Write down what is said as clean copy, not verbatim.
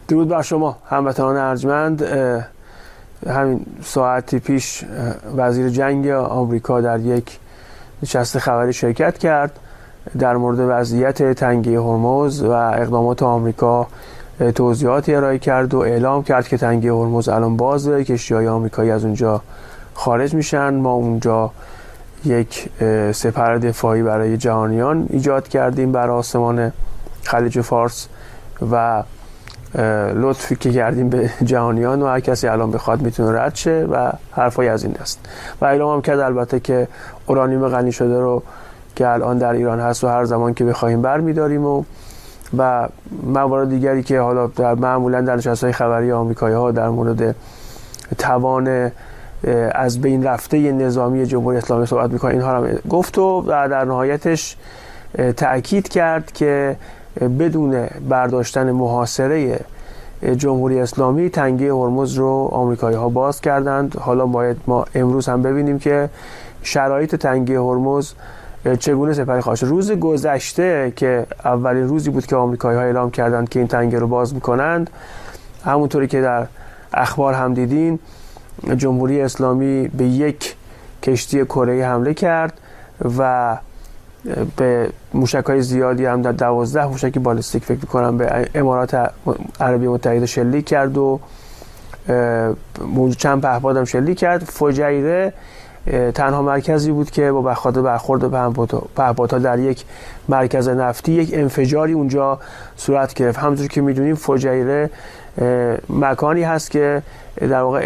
درود بر شما هموطنان ارجمند. همین ساعتی پیش وزیر جنگ آمریکا در یک نشست خبری شرکت کرد در مورد وضعیت تنگه هرمز و اقدامات آمریکا. توضیحاتی ارائه کرد و اعلام کرد که تنگه هرمز الان بازه، کشتی‌های آمریکایی از اونجا خارج میشن. ما اونجا یک سپر دفاعی برای جهانیان ایجاد کردیم بر آسمان خلیج فارس و لطفی که کردیم به جهانیان و هر کسی الان بخواد میتونه رد شه و حرفای از این دست. و اعلام هم کرد البته که اورانیوم غنی شده رو که الان در ایران هست و هر زمان که بخوایم برمی‌داریم و موارد دیگری که حالا معمولا در نشست‌های خبری آمریکایی‌ها در مورد توان از بین رفته نظامی جمهوری اسلامی صحبت می‌کنه، اینها هم گفت و در نهایتش تأکید کرد که بدون برداشتن محاصره جمهوری اسلامی تنگه هرمز رو آمریکایی‌ها باز کردند. حالا باید ما امروز هم ببینیم که شرایط تنگه هرمز چگونه سپری خواهد شد. روز گذشته که اولین روزی بود که آمریکایی‌ها اعلام کردند که این تنگه رو باز می‌کنند، همونطوری که در اخبار هم دیدین، جمهوری اسلامی به یک کشتی کره‌ای حمله کرد و به موشک‌های زیادی هم در 12 موشک بالستیک فکر می‌کنم به امارات عربی متحده شلیک کرد و چند پهپاد هم شلیک کرد. فجیره تنها مرکزی بود که با برخورد پهپادها در یک مرکز نفتی یک انفجاری اونجا صورت گرفت. همونطور که می‌دونیم فجیره مکانی هست که در واقع